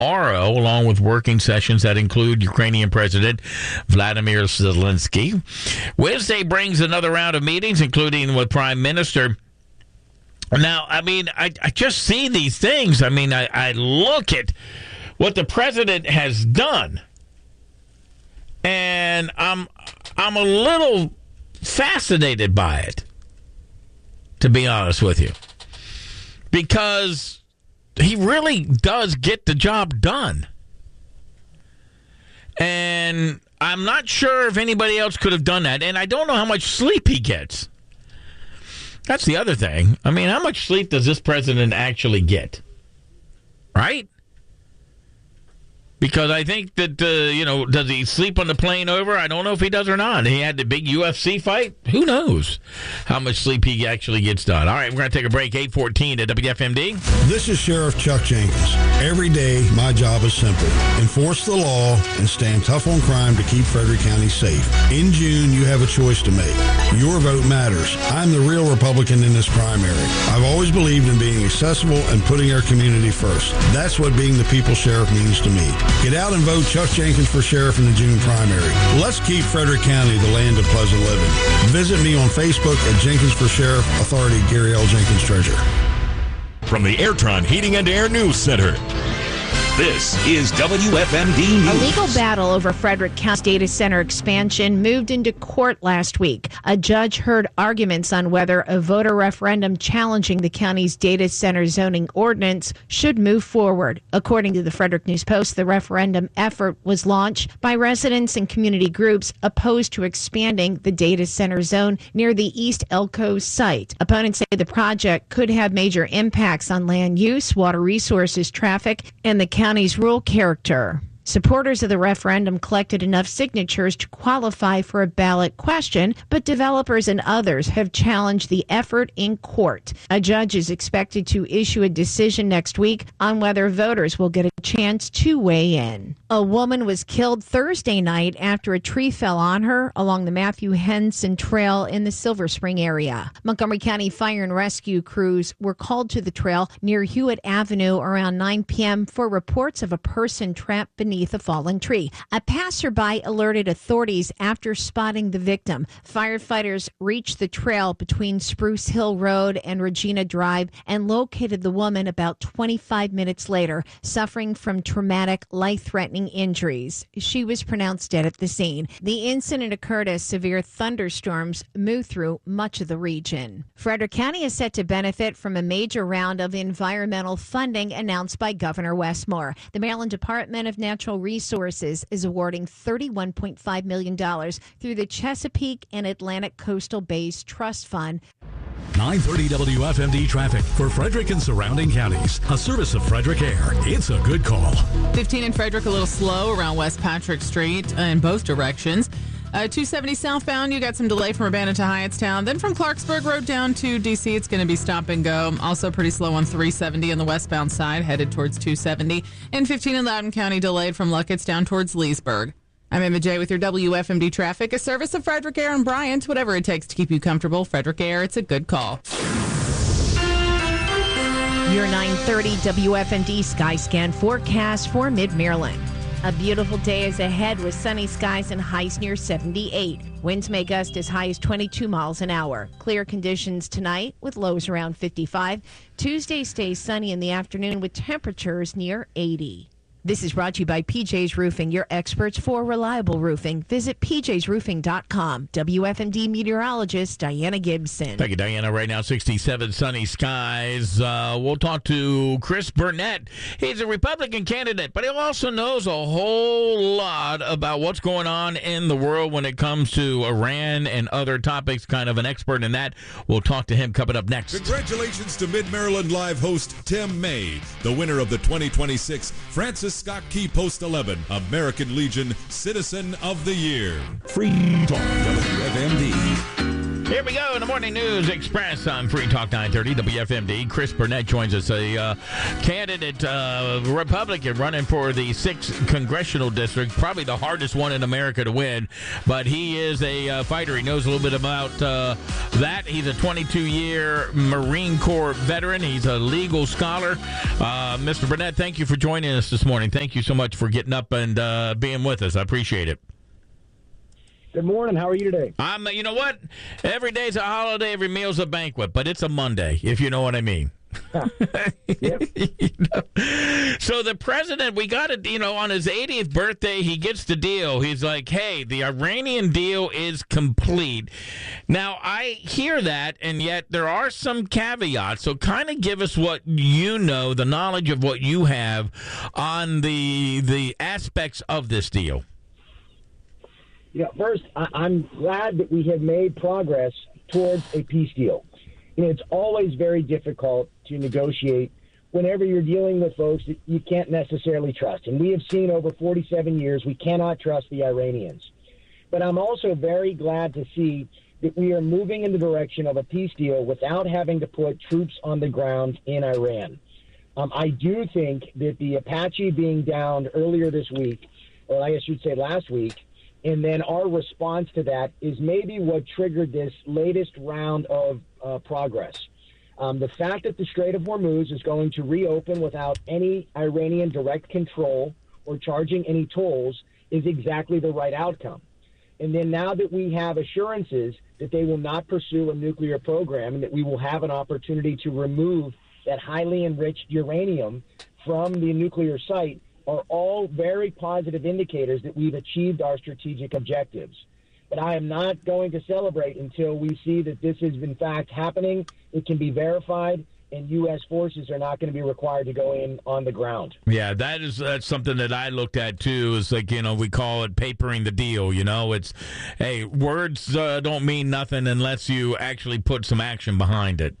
tomorrow, along with working sessions that include Ukrainian President Vladimir Zelensky. Wednesday brings another round of meetings, including with Prime Minister. Now, I mean, I just see these things. I mean, I look at what the president has done, and I'm a little fascinated by it, to be honest with you, because he really does get the job done. And I'm not sure if anybody else could have done that, and I don't know how much sleep he gets. That's the other thing. I mean, how much sleep does this president actually get? Right? Because I think that, does he sleep on the plane over? I don't know if he does or not. He had the big UFC fight. Who knows how much sleep he actually gets done. All right, we're going to take a break. 8:14 at WFMD. This is Sheriff Chuck Jenkins. Every day, my job is simple. Enforce the law and stand tough on crime to keep Frederick County safe. In June, you have a choice to make. Your vote matters. I'm the real Republican in this primary. I've always believed in being accessible and putting our community first. That's what being the people's sheriff means to me. Get out and vote Chuck Jenkins for sheriff in the June primary. Let's keep Frederick County the land of pleasant living. Visit me on Facebook at Jenkins for Sheriff, Authority Gary L. Jenkins, Treasurer. From the Airtron Heating and Air News Center, this is WFMD News. A legal battle over Frederick County data center expansion moved into court last week. A judge heard arguments on whether a voter referendum challenging the county's data center zoning ordinance should move forward. According to the Frederick News Post, the referendum effort was launched by residents and community groups opposed to expanding the data center zone near the East Elko site. Opponents say the project could have major impacts on land use, water resources, traffic, and the county's rural character. Supporters of the referendum collected enough signatures to qualify for a ballot question, but developers and others have challenged the effort in court. A judge is expected to issue a decision next week on whether voters will get a chance to weigh in. A woman was killed Thursday night after a tree fell on her along the Matthew Henson Trail in the Silver Spring area. Montgomery County Fire and Rescue crews were called to the trail near Hewitt Avenue around 9 p.m. for reports of a person trapped beneath a fallen tree. A passerby alerted authorities after spotting the victim. Firefighters reached the trail between Spruce Hill Road and Regina Drive and located the woman about 25 minutes later, suffering from traumatic, life-threatening injuries. She was pronounced dead at the scene. The incident occurred as severe thunderstorms moved through much of the region. Frederick County is set to benefit from a major round of environmental funding announced by Governor Wes Moore. The Maryland Department of Natural Resources is awarding $31.5 million through the Chesapeake and Atlantic Coastal Bays Trust Fund. 930 WFMD traffic for Frederick and surrounding counties. A service of Frederick Air. It's a good call. 15 in Frederick, a little slow around West Patrick Street in both directions. 270 southbound, you got some delay from Urbana to Hyattstown. Then from Clarksburg Road down to D.C., it's going to be stop and go. Also pretty slow on 370 on the westbound side, headed towards 270. And 15 in Loudoun County, delayed from Luckett's down towards Leesburg. I'm Emma J. with your WFMD traffic, a service of Frederick Air and Bryant. Whatever it takes to keep you comfortable, Frederick Air, it's a good call. Your 9:30 WFMD Sky Scan forecast for Mid-Maryland. A beautiful day is ahead with sunny skies and highs near 78. Winds may gust as high as 22 miles an hour. Clear conditions tonight with lows around 55. Tuesday stays sunny in the afternoon with temperatures near 80. This is brought to you by PJ's Roofing, your experts for reliable roofing. Visit pjsroofing.com. WFMD meteorologist Diana Gibson. Thank you, Diana. Right now, 67 sunny skies. We'll talk to Chris Burnett. He's a Republican candidate, but he also knows a whole lot about what's going on in the world when it comes to Iran and other topics. Kind of an expert in that. We'll talk to him coming up next. Congratulations to Mid-Maryland Live host Tim May, the winner of the 2026 Francis Scott Key Post 11 American Legion Citizen of the Year. Free Talk WFMD. Here we go in the Morning News Express on Free Talk 930 WFMD. Chris Burnett joins us, a candidate, Republican, running for the 6th Congressional District, probably the hardest one in America to win, but he is a fighter. He knows a little bit about that. He's a 22-year Marine Corps veteran. He's a legal scholar. Mr. Burnett, thank you for joining us this morning. Thank you so much for getting up and being with us. I appreciate it. Good morning. How are you today? You know what? Every day's a holiday, every meal's a banquet, but it's a Monday, if you know what I mean. Yep. So the president, we got it, on his 80th birthday, he gets the deal. He's like, hey, the Iranian deal is complete. Now, I hear that, and yet there are some caveats. So kind of give us what you know, the knowledge of what you have on the aspects of this deal. First, I'm glad that we have made progress towards a peace deal. It's always very difficult to negotiate whenever you're dealing with folks that you can't necessarily trust. And we have seen over 47 years we cannot trust the Iranians. But I'm also very glad to see that we are moving in the direction of a peace deal without having to put troops on the ground in Iran. I do think that the Apache being downed earlier this week, or I should say last week, and then our response to that is maybe what triggered this latest round of progress. The fact that the Strait of Hormuz is going to reopen without any Iranian direct control or charging any tolls is exactly the right outcome. And then now that we have assurances that they will not pursue a nuclear program and that we will have an opportunity to remove that highly enriched uranium from the nuclear site, are all very positive indicators that we've achieved our strategic objectives. But I am not going to celebrate until we see that this is in fact happening, it can be verified, and U.S. forces are not going to be required to go in on the ground. Yeah, that's something that I looked at too. Is like, we call it papering the deal. It's, hey, words don't mean nothing unless you actually put some action behind it.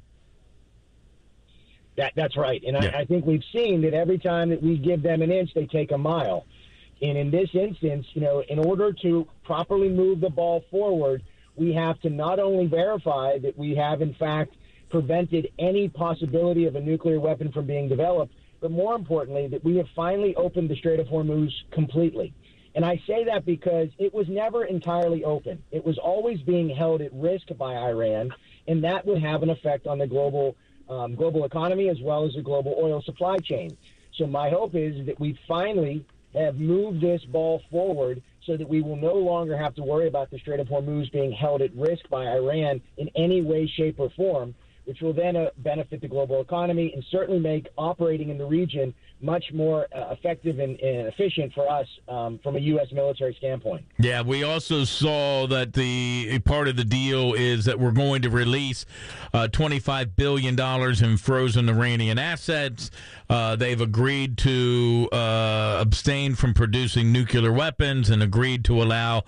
That's right. And yeah. I think we've seen that every time that we give them an inch, they take a mile. And in this instance, in order to properly move the ball forward, we have to not only verify that we have, in fact, prevented any possibility of a nuclear weapon from being developed, but more importantly, that we have finally opened the Strait of Hormuz completely. And I say that because it was never entirely open. It was always being held at risk by Iran, and that would have an effect on the global economy as well as the global oil supply chain. So my hope is that we finally have moved this ball forward so that we will no longer have to worry about the Strait of Hormuz being held at risk by Iran in any way, shape, or form, which will then benefit the global economy and certainly make operating in the region much more effective and efficient for us from a U.S. military standpoint. Yeah, we also saw that the part of the deal is that we're going to release $25 billion in frozen Iranian assets. They've agreed to abstain from producing nuclear weapons and agreed to allow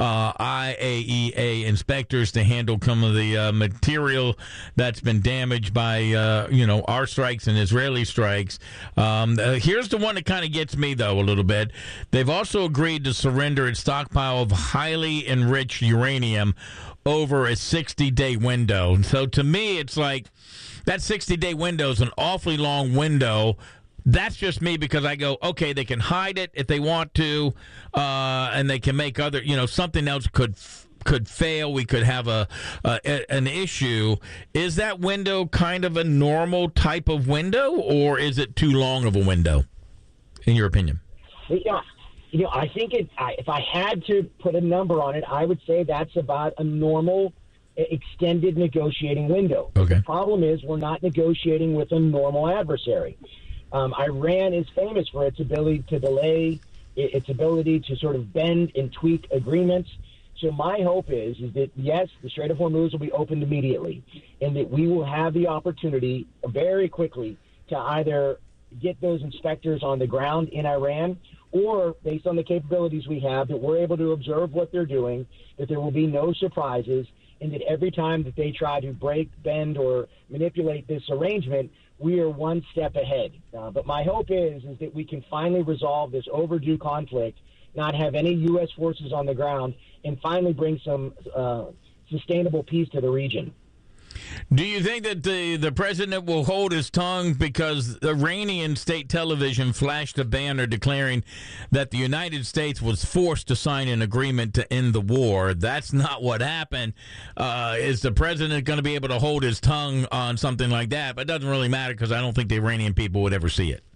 IAEA inspectors to handle some of the material that's been damaged by, our strikes and Israeli strikes. Here's the one that kind of gets me, though, a little bit. They've also agreed to surrender its stockpile of highly enriched uranium over a 60-day window. And so to me, it's like that 60-day window is an awfully long window. That's just me because I go, okay, they can hide it if they want to, and they can make other, something else could fail. We could have an issue. Is that window kind of a normal type of window, or is it too long of a window, in your opinion? I think if I had to put a number on it, I would say that's about a normal extended negotiating window. Okay. The problem is we're not negotiating with a normal adversary. Iran is famous for its ability to delay, its ability to sort of bend and tweak agreements. So my hope is that, yes, the Strait of Hormuz will be opened immediately, and that we will have the opportunity very quickly to either get those inspectors on the ground in Iran, or based on the capabilities we have, that we're able to observe what they're doing, that there will be no surprises, and that every time that they try to break, bend, or manipulate this arrangement, we are one step ahead. But my hope is that we can finally resolve this overdue conflict, not have any U.S. forces on the ground, and finally bring some sustainable peace to the region. Do you think that the president will hold his tongue because Iranian state television flashed a banner declaring that the United States was forced to sign an agreement to end the war? That's not what happened. Is the president going to be able to hold his tongue on something like that? But it doesn't really matter because I don't think the Iranian people would ever see it.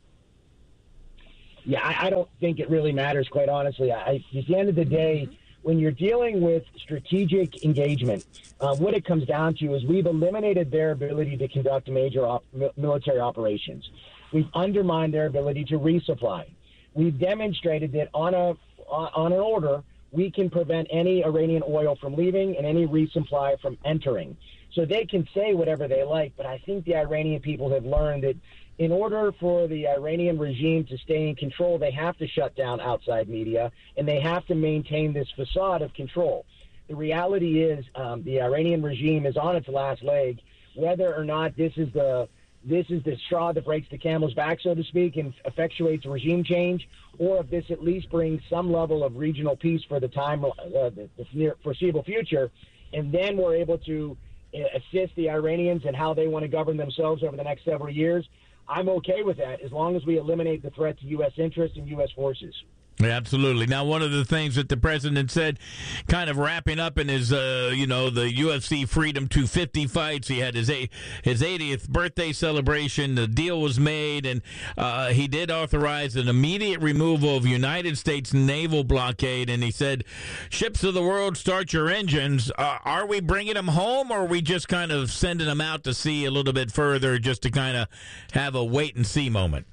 Yeah, I don't think it really matters, quite honestly. At the end of the day, when you're dealing with strategic engagement, what it comes down to is we've eliminated their ability to conduct major military operations. We've undermined their ability to resupply. We've demonstrated that on an order, we can prevent any Iranian oil from leaving and any resupply from entering. So they can say whatever they like, but I think the Iranian people have learned that in order for the Iranian regime to stay in control, they have to shut down outside media, and they have to maintain this facade of control. The reality is the Iranian regime is on its last leg. Whether or not this is the straw that breaks the camel's back, so to speak, and effectuates regime change, or if this at least brings some level of regional peace for the near foreseeable future, and then we're able to assist the Iranians in how they want to govern themselves over the next several years, I'm okay with that as long as we eliminate the threat to U.S. interests and U.S. forces. Yeah, absolutely. Now, one of the things that the president said, kind of wrapping up in his, the UFC Freedom 250 fights, he had his 80th birthday celebration. The deal was made, and he did authorize an immediate removal of United States naval blockade. And he said, "Ships of the world, start your engines." Are we bringing them home, or are we just kind of sending them out to sea a little bit further, just to kind of have a wait and see moment?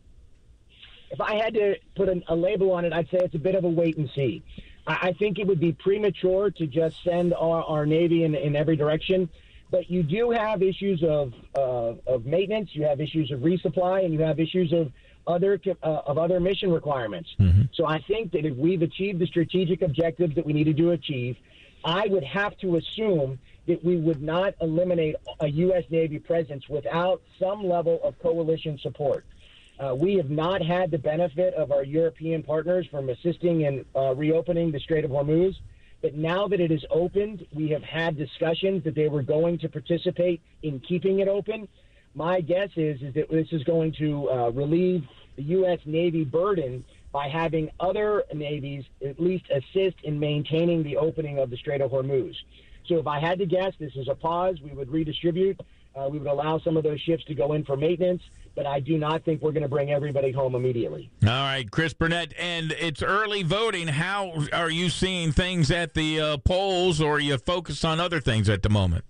If I had to put a label on it, I'd say it's a bit of a wait and see. I think it would be premature to just send our Navy in every direction. But you do have issues of maintenance, you have issues of resupply, and you have issues of other mission requirements. Mm-hmm. So I think that if we've achieved the strategic objectives that we needed to achieve, I would have to assume that we would not eliminate a U.S. Navy presence without some level of coalition support. We have not had the benefit of our European partners from assisting in reopening the Strait of Hormuz. But now that it is opened, we have had discussions that they were going to participate in keeping it open. My guess is that this is going to relieve the U.S. Navy burden by having other navies at least assist in maintaining the opening of the Strait of Hormuz. So if I had to guess, this is a pause. We would redistribute. We would allow some of those ships to go in for maintenance, but I do not think we're going to bring everybody home immediately. All right, Chris Burnett, and it's early voting. How are you seeing things at the polls, or are you focused on other things at the moment?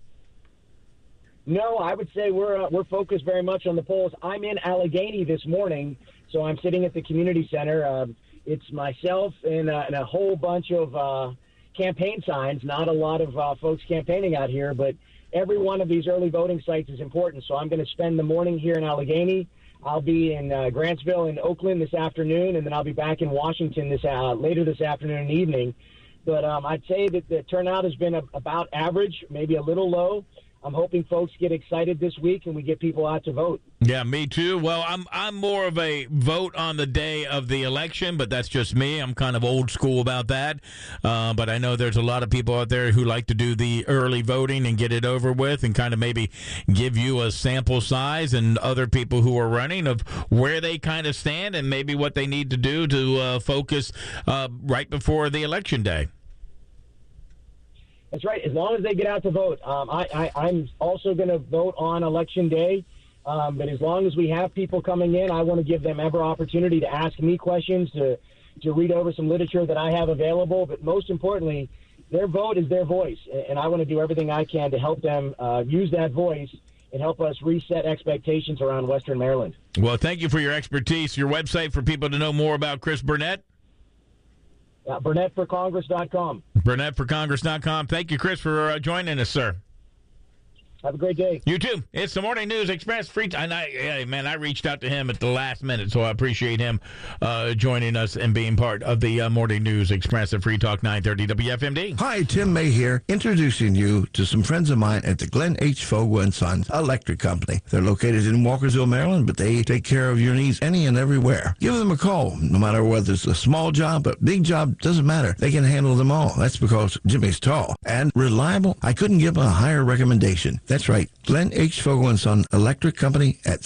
No, I would say we're focused very much on the polls. I'm in Allegheny this morning, so I'm sitting at the community center. It's myself and a whole bunch of campaign signs. Not a lot of folks campaigning out here, but every one of these early voting sites is important. So I'm going to spend the morning here in Allegheny. I'll be in Grantsville and Oakland this afternoon, and then I'll be back in Washington later this afternoon and evening. But I'd say that the turnout has been about average, maybe a little low. I'm hoping folks get excited this week and we get people out to vote. Yeah, me too. Well, I'm more of a vote on the day of the election, but that's just me. I'm kind of old school about that. But I know there's a lot of people out there who like to do the early voting and get it over with and kind of maybe give you a sample size and other people who are running of where they kind of stand and maybe what they need to do to focus right before the election day. That's right. As long as they get out to vote. I'm also going to vote on Election Day. But as long as we have people coming in, I want to give them every opportunity to ask me questions, to read over some literature that I have available. But most importantly, their vote is their voice. And I want to do everything I can to help them use that voice and help us reset expectations around Western Maryland. Well, thank you for your expertise. Your website for people to know more about Chris Burnett? BurnettForCongress.com. BurnettForCongress.com. Thank you, Chris, for joining us, sir. Have a great day. You too. It's the Morning News Express. I reached out to him at the last minute, so I appreciate him joining us and being part of the Morning News Express at Free Talk 930 WFMD. Hi, Tim May here, introducing you to some friends of mine at the Glenn H. Fogel & Sons Electric Company. They're located in Walkersville, Maryland, but they take care of your needs any and everywhere. Give them a call, no matter whether it's a small job, a big job, doesn't matter. They can handle them all. That's because Jimmy's tall and reliable. I couldn't give a higher recommendation. That's right. Glenn H. Fogel & Son Electric Company at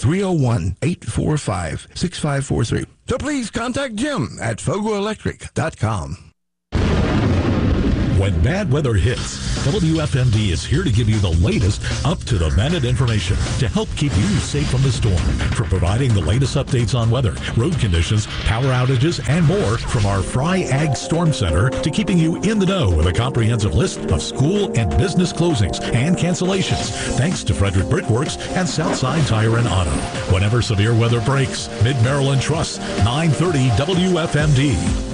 301-845-6543. So please contact Jim at FogelElectric.com. When bad weather hits, WFMD is here to give you the latest up-to-the-minute information to help keep you safe from the storm. From providing the latest updates on weather, road conditions, power outages, and more from our Fry Ag Storm Center to keeping you in the know with a comprehensive list of school and business closings and cancellations. Thanks to Frederick Brickworks and Southside Tire and Auto. Whenever severe weather breaks, Mid-Maryland trusts 930 WFMD.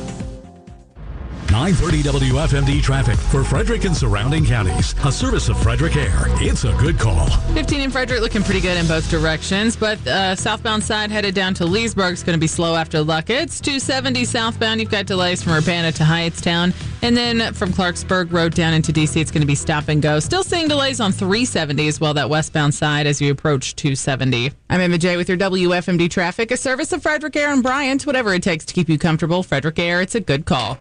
930 WFMD traffic for Frederick and surrounding counties. A service of Frederick Air. It's a good call. 15 in Frederick looking pretty good in both directions, but southbound side headed down to Leesburg is going to be slow after Luckett's. 270 southbound, you've got delays from Urbana to Hyattstown. And then from Clarksburg Road down into D.C., it's going to be stop and go. Still seeing delays on 370 as well, that westbound side as you approach 270. I'm Emma J with your WFMD traffic, a service of Frederick Air and Bryant. Whatever it takes to keep you comfortable, Frederick Air, it's a good call.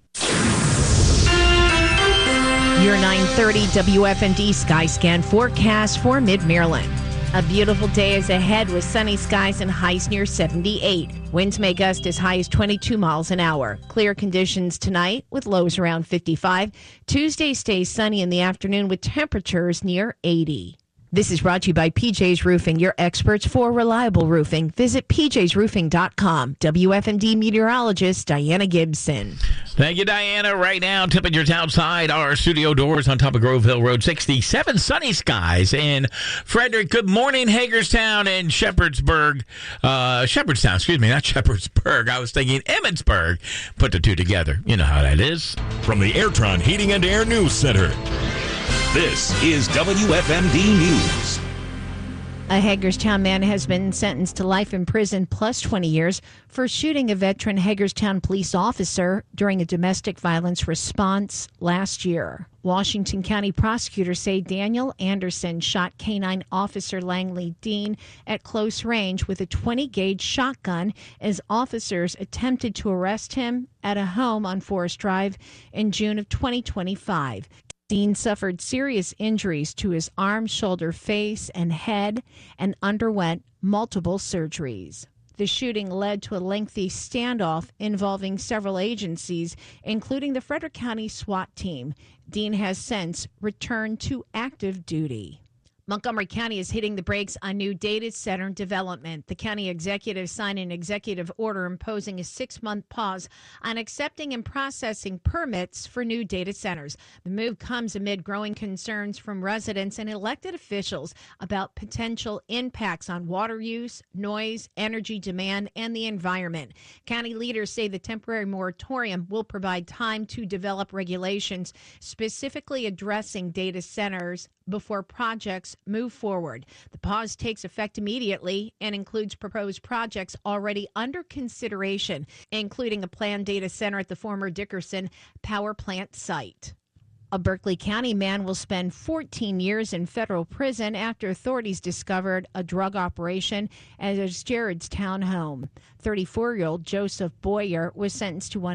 Your 930 WFMD Skyscan forecast for Mid-Maryland. A beautiful day is ahead with sunny skies and highs near 78. Winds may gust as high as 22 miles an hour. Clear conditions tonight with lows around 55. Tuesday stays sunny in the afternoon with temperatures near 80. This is brought to you by PJ's Roofing, your experts for reliable roofing. Visit pjsroofing.com. WFMD meteorologist Diana Gibson. Thank you, Diana. Right now, temperatures outside our studio doors on top of Grove Hill Road, 67 sunny skies in Frederick. Good morning, Hagerstown and Shepherdstown, excuse me, not Shepherdsburg. I was thinking Emmitsburg. Put the two together. You know how that is. From the Airtron Heating and Air News Center, this is WFMD News. A Hagerstown man has been sentenced to life in prison plus 20 years for shooting a veteran Hagerstown police officer during a domestic violence response last year. Washington County prosecutors say Daniel Anderson shot K-9 Officer Langley Dean at close range with a 20-gauge shotgun as officers attempted to arrest him at a home on Forest Drive in June of 2025. Dean suffered serious injuries to his arm, shoulder, face, and head and underwent multiple surgeries. The shooting led to a lengthy standoff involving several agencies, including the Frederick County SWAT team. Dean has since returned to active duty. Montgomery County is hitting the brakes on new data center development. The county executive signed an executive order imposing a 6-month pause on accepting and processing permits for new data centers. The move comes amid growing concerns from residents and elected officials about potential impacts on water use, noise, energy demand, and the environment. County leaders say the temporary moratorium will provide time to develop regulations specifically addressing data centers before projects move forward. The pause takes effect immediately and includes proposed projects already under consideration, including a planned data center at the former Dickerson power plant site. A Berkeley County man will spend 14 years in federal prison after authorities discovered a drug operation at his Jaredstown home. 34-year-old Joseph Boyer was sentenced to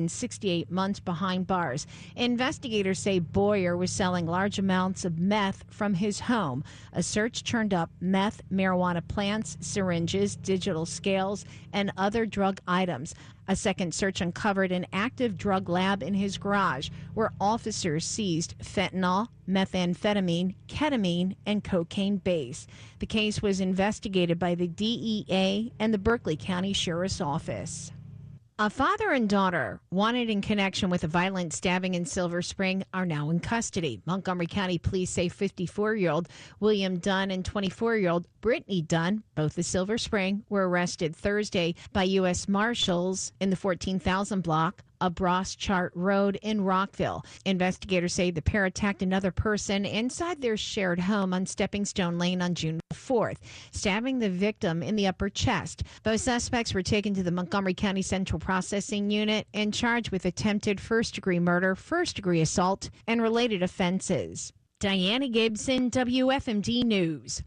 168 months behind bars. Investigators say Boyer was selling large amounts of meth from his home. A search turned up meth, marijuana plants, syringes, digital scales, and other drug items. A second search uncovered an active drug lab in his garage where officers seized fentanyl, methamphetamine, ketamine, and cocaine base. The case was investigated by the DEA and the Berkeley County Sheriff's Office. A father and daughter wanted in connection with a violent stabbing in Silver Spring are now in custody. Montgomery County police say 54-year-old William Dunn and 24-year-old Brittany Dunn, both of Silver Spring, were arrested Thursday by U.S. Marshals in the 14,000 block a Broschart Road in Rockville. Investigators say the pair attacked another person inside their shared home on Stepping Stone Lane on June 4th, stabbing the victim in the upper chest. Both suspects were taken to the Montgomery County Central Processing Unit and charged with attempted first-degree murder, first-degree assault, and related offenses. Diana Gibson, WFMD News.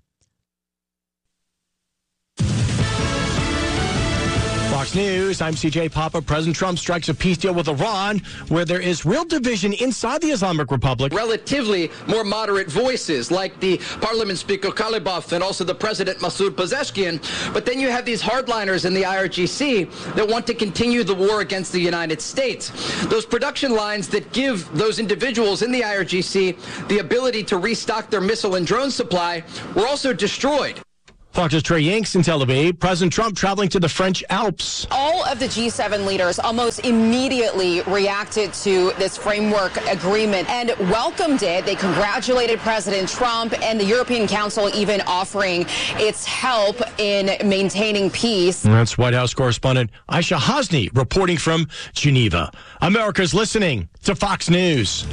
Fox News, I'm CJ Papa. President Trump strikes a peace deal with Iran where there is real division inside the Islamic Republic. Relatively more moderate voices like the Parliament Speaker Kalibov and also the President Masoud Pezeshkian. But then you have these hardliners in the IRGC that want to continue the war against the United States. Those production lines that give those individuals in the IRGC the ability to restock their missile and drone supply were also destroyed. Fox's Trey Yanks in Tel Aviv. President Trump traveling to the French Alps. All of the G7 leaders almost immediately reacted to this framework agreement and welcomed it. They congratulated President Trump, and the European Council even offering its help in maintaining peace. And that's White House correspondent Aisha Hasni reporting from Geneva. America's listening to Fox News.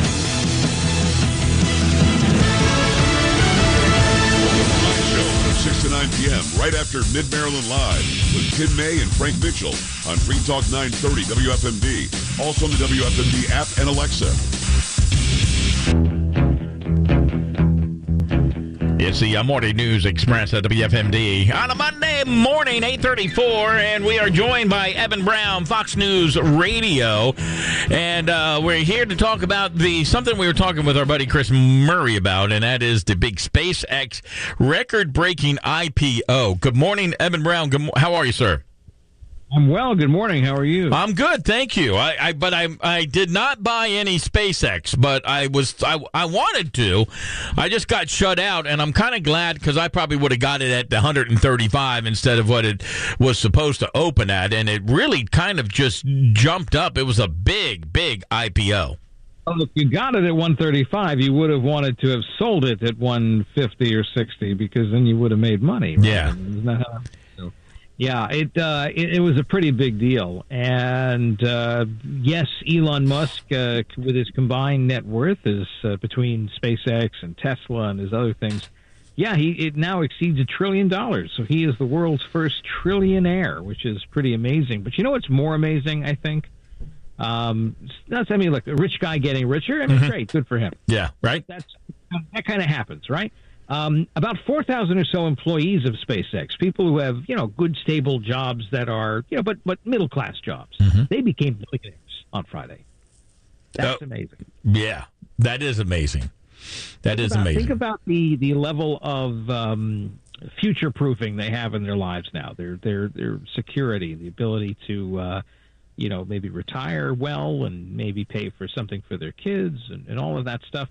9 p.m. right after Mid-Maryland Live with Tim May and Frank Mitchell on Free Talk 930 WFMD. Also on the WFMD app and Alexa. It's the Morning News Express at WFMD on a Monday morning, 8:34, and we are joined by Evan Brown, Fox News Radio, and we're here to talk about something we were talking with our buddy Chris Murray about, and that is the big SpaceX record-breaking IPO. Good morning, Evan Brown. How are you, sir? I'm well. Good morning. How are you? I'm good, thank you. I did not buy any SpaceX, but I wanted to. I just got shut out, and I'm kind of glad because I probably would have got it at the 135 instead of what it was supposed to open at, and it really kind of just jumped up. It was a big IPO. Well, if you got it at 135, you would have wanted to have sold it at 150 or 60 because then you would have made money. Right? Yeah. Isn't that how? Yeah, it was a pretty big deal. And yes, Elon Musk, with his combined net worth is between SpaceX and Tesla and his other things, it now exceeds $1 trillion. So he is the world's first trillionaire, which is pretty amazing. But you know what's more amazing, I think? Look, a rich guy getting richer. I mean, great, good for him. Yeah, right? That kind of happens, right? About 4,000 or so employees of SpaceX, people who have, good, stable jobs that are, but middle-class jobs. They became millionaires on Friday. That's amazing. Yeah, that is amazing. Amazing. Think about the level of future-proofing they have in their lives now. Their security, the ability to, maybe retire well and maybe pay for something for their kids and all of that stuff.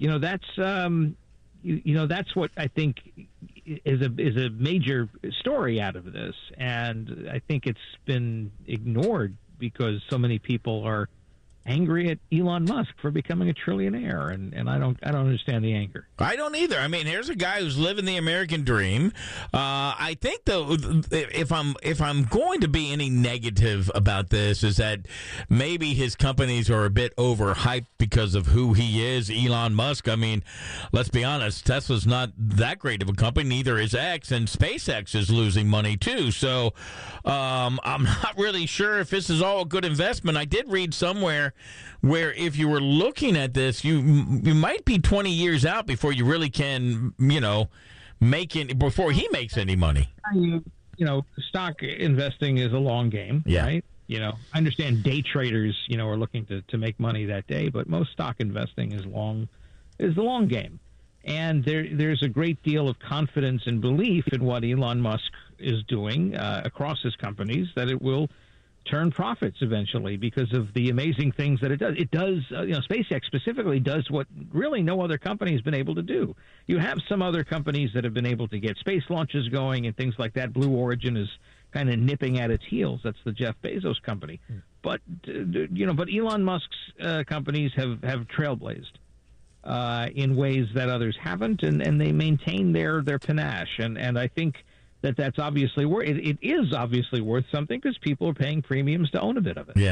That's what I think is a major story out of this, and I think it's been ignored because so many people are angry at Elon Musk for becoming a trillionaire, and I don't understand the anger. I don't either. I mean, here's a guy who's living the American dream. I think though, if I'm going to be any negative about this, is that maybe his companies are a bit overhyped because of who he is, Elon Musk. I mean, let's be honest, Tesla's not that great of a company. Neither is X, and SpaceX is losing money too. So I'm not really sure if this is all a good investment. I did read somewhere where if you were looking at this, you might be 20 years out before you really can, before he makes any money. Stock investing is a long game, right? I understand day traders, are looking to make money that day, but most stock investing is the long game. And there's a great deal of confidence and belief in what Elon Musk is doing across his companies, that it will turn profits eventually because of the amazing things that it does. It does, SpaceX specifically does what really no other company has been able to do. You have some other companies that have been able to get space launches going and things like that. Blue Origin is kind of nipping at its heels. That's the Jeff Bezos company. But Elon Musk's companies have trailblazed in ways that others haven't, and they maintain their panache. And I think that's obviously it is obviously worth something because people are paying premiums to own a bit of it. Yeah.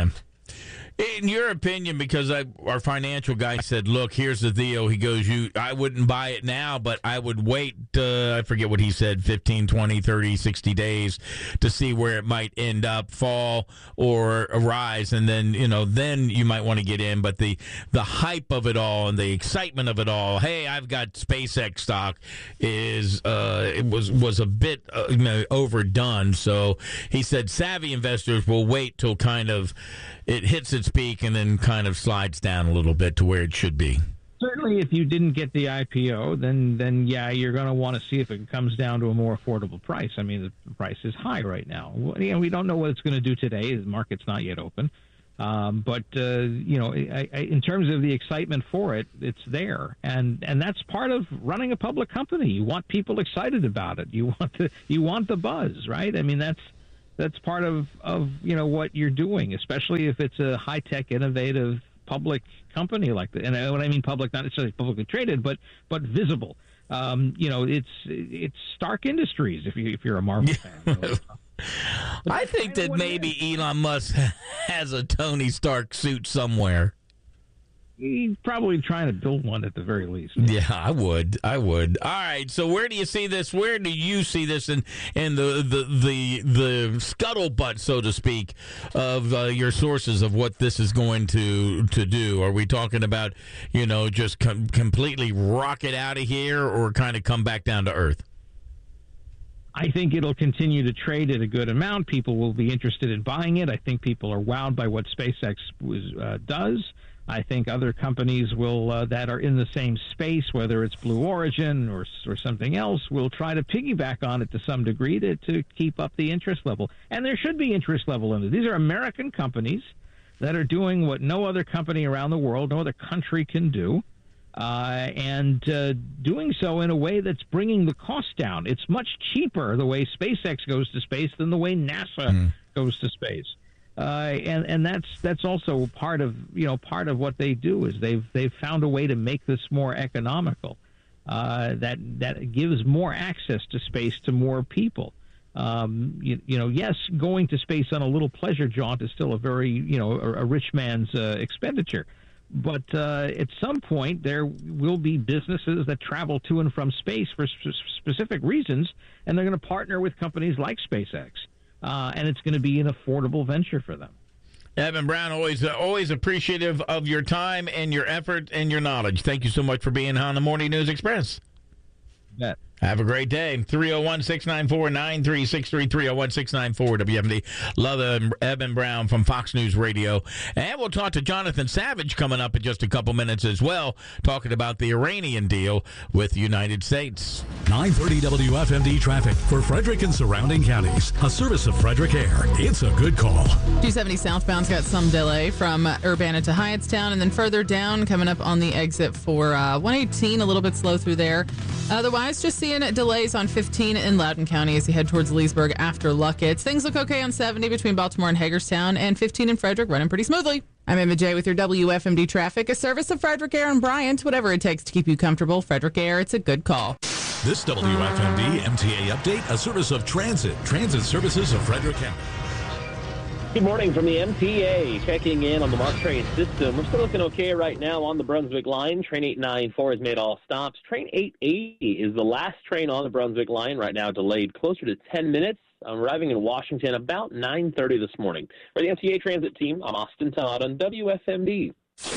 In your opinion, because our financial guy said, look, here's the deal. He goes, I wouldn't buy it now, but I would wait, I forget what he said, 15, 20, 30, 60 days to see where it might end up, fall or rise. And then, then you might want to get in. But the hype of it all and the excitement of it all, hey, I've got SpaceX stock, it was a bit overdone. So he said savvy investors will wait till kind of it hits its peak and then kind of slides down a little bit to where it should be. Certainly, if you didn't get the IPO, then yeah, you're going to want to see if it comes down to a more affordable price. I mean, the price is high right now. We don't know what it's going to do today. The market's not yet open. But in terms of the excitement for it, it's there, and that's part of running a public company. You want people excited about it. You want the buzz, right? I mean, that's part of what you're doing, especially if it's a high tech, innovative public company like that. And when I mean public, not necessarily publicly traded, but visible. It's Stark Industries if you're a Marvel fan. I think that maybe Elon Musk has a Tony Stark suit somewhere. He's probably trying to build one at the very least. Yeah, I would. All right. So where do you see this? Where do you see this in the scuttlebutt, so to speak, of your sources of what this is going to do? Are we talking about, just completely rocket out of here or kind of come back down to earth? I think it'll continue to trade at a good amount. People will be interested in buying it. I think people are wowed by what SpaceX does. I think other companies will that are in the same space, whether it's Blue Origin or something else, will try to piggyback on it to some degree to keep up the interest level. And there should be interest level in it. These are American companies that are doing what no other company around the world, no other country can do, and doing so in a way that's bringing the cost down. It's much cheaper the way SpaceX goes to space than the way NASA goes to space. And that's also part of what they do is they've found a way to make this more economical, that gives more access to space to more people. Yes, going to space on a little pleasure jaunt is still a very a rich man's expenditure, but at some point there will be businesses that travel to and from space for specific reasons, and they're going to partner with companies like SpaceX. And it's going to be an affordable venture for them. Evan Brown, always appreciative of your time and your effort and your knowledge. Thank you so much for being on the Morning News Express. Yeah. Have a great day. 301-694-9363, 301-694 WFMD. Love Evan Brown from Fox News Radio. And we'll talk to Jonathan Savage coming up in just a couple minutes as well, talking about the Iranian deal with the United States. 930 WFMD traffic for Frederick and surrounding counties. A service of Frederick Air. It's a good call. 270 southbound's got some delay from Urbana to Hyattstown, and then further down coming up on the exit for 118, a little bit slow through there. Otherwise, just seeing delays on 15 in Loudoun County as you head towards Leesburg after Luckett's. Things look okay on 70 between Baltimore and Hagerstown, and 15 in Frederick running pretty smoothly. I'm Emma J with your WFMD traffic, a service of Frederick Air and Bryant. Whatever it takes to keep you comfortable, Frederick Air, it's a good call. This WFMD MTA update, a service of Transit Services of Frederick County. Good morning from the MTA, checking in on the MARC train system. We're still looking okay right now on the Brunswick line. Train 894 has made all stops. Train 880 is the last train on the Brunswick line right now, delayed closer to 10 minutes. I'm arriving in Washington about 9:30 this morning. For the MTA Transit team, I'm Austin Todd on WFMD.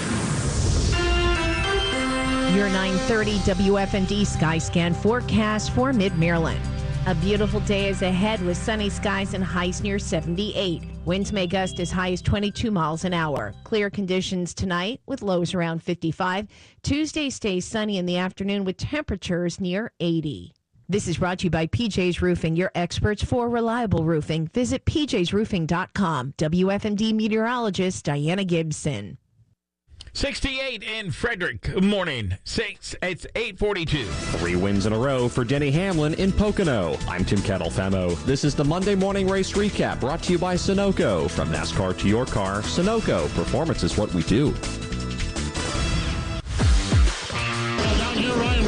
Your 9:30 WFMD Skyscan forecast for Mid-Maryland. A beautiful day is ahead with sunny skies and highs near 78. Winds may gust as high as 22 miles an hour. Clear conditions tonight with lows around 55. Tuesday stays sunny in the afternoon with temperatures near 80. This is brought to you by PJ's Roofing, your experts for reliable roofing. Visit pjsroofing.com. WFMD meteorologist Diana Gibson. 68 in Frederick. Good morning. It's 8:42. 3 wins in a row for Denny Hamlin in Pocono. I'm Tim Kettle-Famo. This is the Monday Morning Race Recap brought to you by Sunoco. From NASCAR to your car, Sunoco. Performance is what we do. Down here, Ryan Blaney gets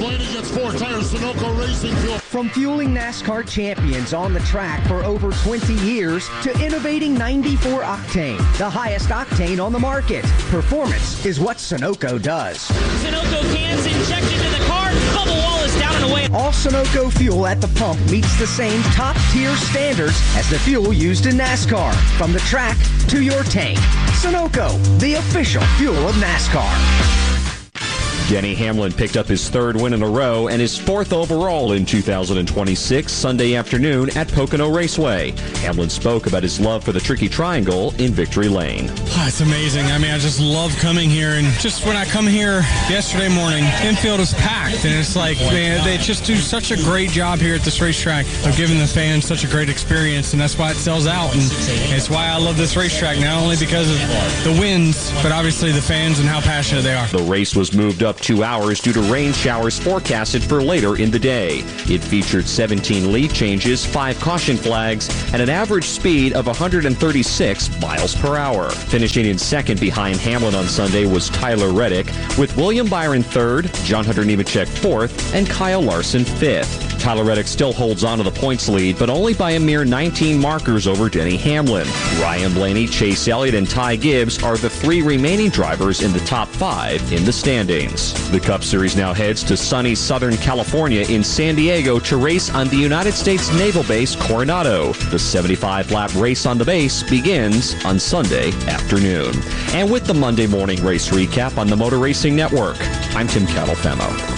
That's 4 tires Sunoco Racing Fuel. From fueling NASCAR champions on the track for over 20 years to innovating 94 octane, the highest octane on the market. Performance is what Sunoco does. Sunoco cans injected into the car, bubble wall is down and away. All Sunoco fuel at the pump meets the same top-tier standards as the fuel used in NASCAR. From the track to your tank. Sunoco, the official fuel of NASCAR. Denny Hamlin picked up his 3rd win in a row and his 4th overall in 2026 Sunday afternoon at Pocono Raceway. Hamlin spoke about his love for the Tricky Triangle in Victory Lane. It's amazing. I mean, I just love coming here, and just when I come here yesterday morning, infield is packed, and it's like, man, they just do such a great job here at this racetrack of giving the fans such a great experience, and that's why it sells out, and it's why I love this racetrack, not only because of the wins, but obviously the fans and how passionate they are. The race was moved up 2 hours due to rain showers forecasted for later in the day. It featured 17 lead changes, 5 caution flags, and an average speed of 136 miles per hour. Finishing in second behind Hamlin on Sunday was Tyler Reddick, with William Byron third, John Hunter Nemechek fourth, and Kyle Larson fifth. Tyler Reddick still holds on to the points lead, but only by a mere 19 markers over Denny Hamlin. Ryan Blaney, Chase Elliott, and Ty Gibbs are the 3 remaining drivers in the top 5 in the standings. The Cup Series now heads to sunny Southern California in San Diego to race on the United States Naval Base Coronado. The 75-lap race on the base begins on Sunday afternoon. And with the Monday morning race recap on the Motor Racing Network, I'm Tim Catalfamo.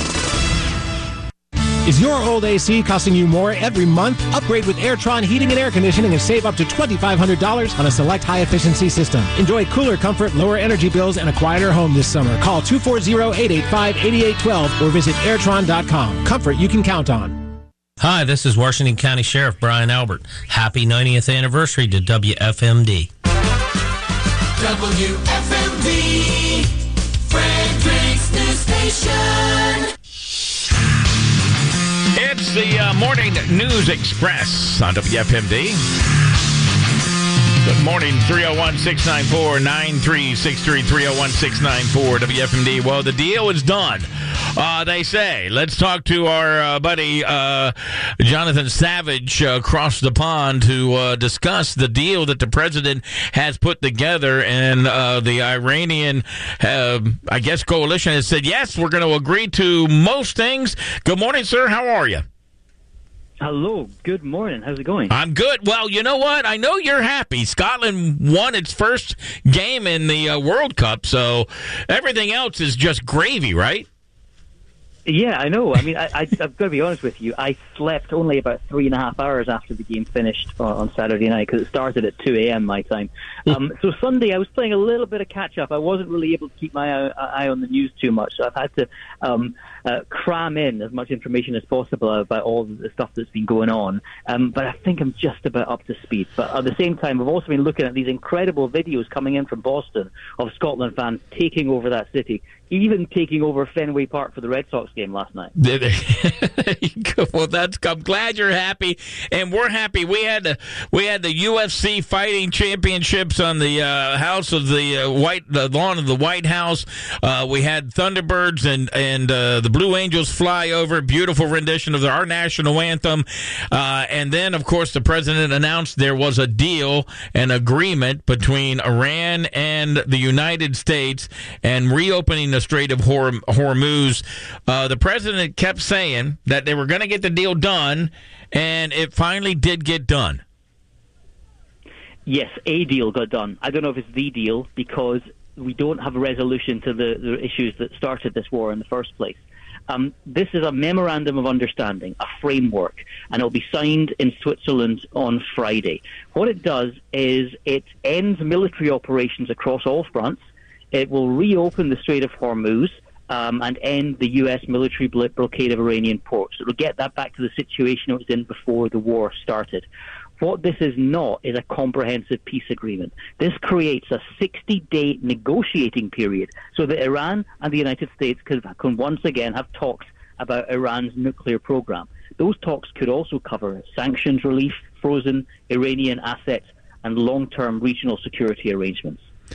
Is your old AC costing you more every month? Upgrade with Airtron Heating and Air Conditioning and save up to $2,500 on a select high-efficiency system. Enjoy cooler comfort, lower energy bills, and a quieter home this summer. Call 240-885-8812 or visit Airtron.com. Comfort you can count on. Hi, this is Washington County Sheriff Brian Albert. Happy 90th anniversary to WFMD. WFMD, Frederick's News Station. It's the Morning News Express on WFMD. Good morning, 301-694-9363, 301-694 WFMD. Well, the deal is done, they say. Let's talk to our buddy Jonathan Savage across the pond to discuss the deal that the president has put together, and the Iranian, I guess, coalition has said, yes, we're going to agree to most things. Good morning, sir. How are you? Hello. Good morning. How's it going? I'm good. Well, you know what? I know you're happy. Scotland won its first game in the World Cup, so everything else is just gravy, right? Yeah, I know. I mean, I've got to be honest with you. I slept only about 3.5 hours after the game finished on Saturday night because it started at 2 a.m. my time. So Sunday, I was playing a little bit of catch-up. I wasn't really able to keep my eye on the news too much, so I've had to cram in as much information as possible about all the stuff that's been going on. But I think I'm just about up to speed. But at the same time, I've also been looking at these incredible videos coming in from Boston of Scotland fans taking over that city, even taking over Fenway Park for the Red Sox game last night. Well, I'm glad you're happy, and we're happy. We had the UFC fighting championships on the house of the lawn of the White House. We had Thunderbirds and the Blue Angels fly over. Beautiful rendition of our national anthem, and then of course the president announced there was a deal, an agreement between Iran and the United States, and reopening the Strait of Hormuz. The president kept saying that they were going to get the deal done, and it finally did get done. Yes, a deal got done. I don't know if it's the deal because we don't have a resolution to the issues that started this war in the first place. This is a memorandum of understanding, a framework, and it'll be signed in Switzerland on Friday. What it does is it ends military operations across all fronts. It will reopen the Strait of Hormuz and end the U.S. military blockade of Iranian ports. It will get that back to the situation it was in before the war started. What this is not is a comprehensive peace agreement. This creates a 60-day negotiating period so that Iran and the United States can once again have talks about Iran's nuclear program. Those talks could also cover sanctions relief, frozen Iranian assets, and long-term regional security arrangements.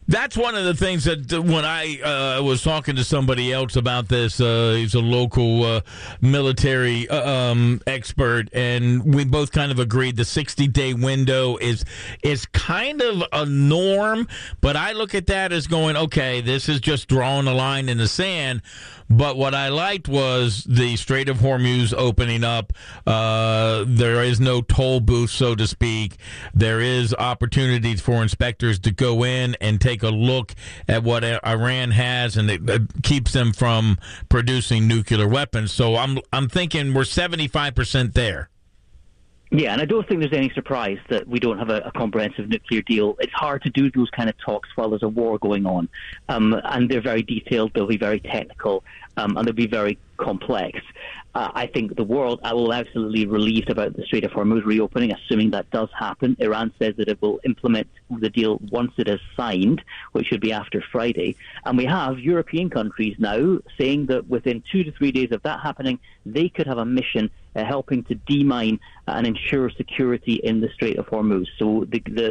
That's one of the things that when I was talking to somebody else about this, he's a local military expert, and we both kind of agreed the 60-day window is kind of a norm, but I look at that as going, okay, this is just drawing a line in the sand. But what I liked was the Strait of Hormuz opening up. There is no toll booth, so to speak. There is opportunities for inspectors to go in and take a look at what Iran has, and it keeps them from producing nuclear weapons. So I'm thinking we're 75% there. Yeah, and I don't think there's any surprise that we don't have a comprehensive nuclear deal. It's hard to do those kind of talks while there's a war going on. And they're very detailed, they'll be very technical, and they'll be very complex. I think the world will absolutely be relieved about the Strait of Hormuz reopening, assuming that does happen. Iran says that it will implement the deal once it is signed, which should be after Friday. And we have European countries now saying that within 2 to 3 days of that happening, they could have a mission helping to demine and ensure security in the Strait of Hormuz. So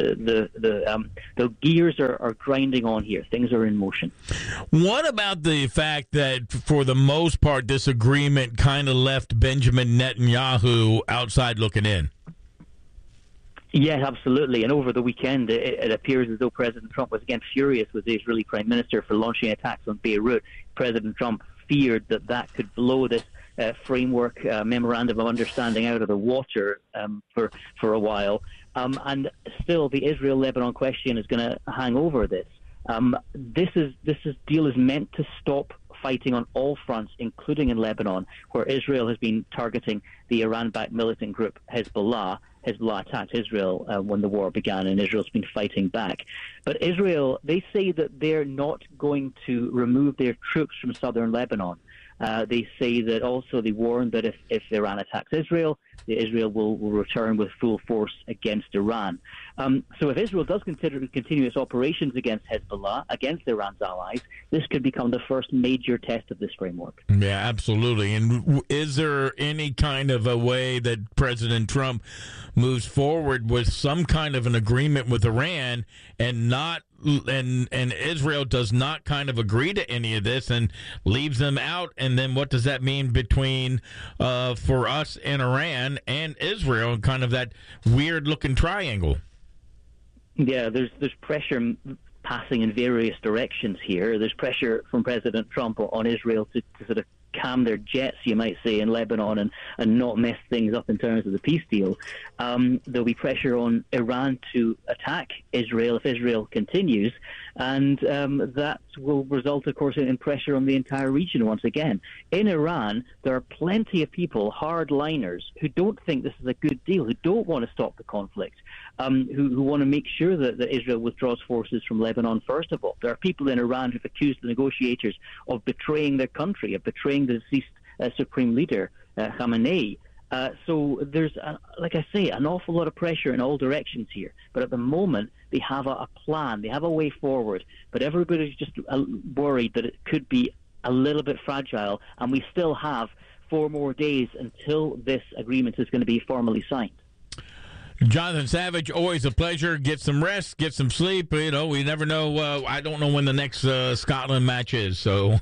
the gears are grinding on here. Things are in motion. What about the fact that, for the most part, this agreement kind of left Benjamin Netanyahu outside looking in? Yes, absolutely. And over the weekend, it appears as though President Trump was again furious with the Israeli Prime Minister for launching attacks on Beirut. President Trump feared that could blow this framework memorandum of understanding out of the water for a while. And still, the Israel-Lebanon question is going to hang over this. This deal is meant to stop fighting on all fronts, including in Lebanon, where Israel has been targeting the Iran-backed militant group Hezbollah. Hezbollah attacked Israel when the war began, and Israel's been fighting back. But Israel, they say that they're not going to remove their troops from southern Lebanon. They say that also they warn that if Iran attacks Israel, Israel will return with full force against Iran. So if Israel does continue its operations against Hezbollah, against Iran's allies, this could become the first major test of this framework. Yeah, absolutely. And is there any kind of a way that President Trump moves forward with some kind of an agreement with Iran and Israel does not kind of agree to any of this and leaves them out? And then what does that mean between for us and Iran and Israel, kind of that weird looking triangle? Yeah, there's pressure passing in various directions here. There's pressure from President Trump on Israel to sort of calm their jets, you might say, in Lebanon and not mess things up in terms of the peace deal. There'll be pressure on Iran to attack Israel if Israel continues, and that will result, of course, in pressure on the entire region once again. In Iran, there are plenty of people, hardliners, who don't think this is a good deal, who don't want to stop the conflict, who want to make sure that Israel withdraws forces from Lebanon, first of all. There are people in Iran who've accused the negotiators of betraying their country, of betraying the deceased supreme leader, Khamenei. So there's, like I say, an awful lot of pressure in all directions here. But at the moment, they have a plan. They have a way forward. But everybody's just worried that it could be a little bit fragile. And we still have 4 more days until this agreement is going to be formally signed. Jonathan Savage, always a pleasure. Get some rest, get some sleep. You know, we never know. I don't know when the next Scotland match is, so...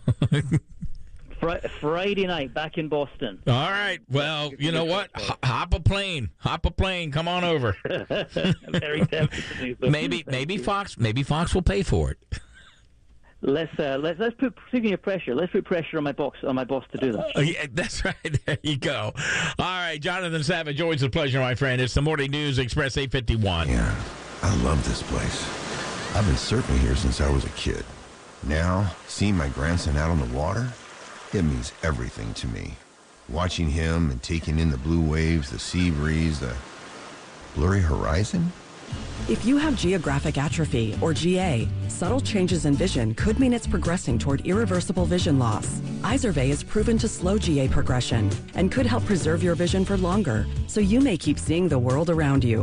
Friday night, back in Boston. All right. Well, you know what? Hop a plane. Come on over. Very tempting. Maybe Fox will pay for it. Let's put, speaking of pressure, let's put pressure on my boss to do that. Yeah, that's right. There you go. All right, Jonathan Savage, always a pleasure, my friend. It's the Morning News Express 851. Yeah, I love this place. I've been surfing here since I was a kid. Now, seeing my grandson out on the water, it means everything to me. Watching him and taking in the blue waves, the sea breeze, the blurry horizon. If you have geographic atrophy, or GA, subtle changes in vision could mean it's progressing toward irreversible vision loss. Izervay is proven to slow GA progression and could help preserve your vision for longer, so you may keep seeing the world around you.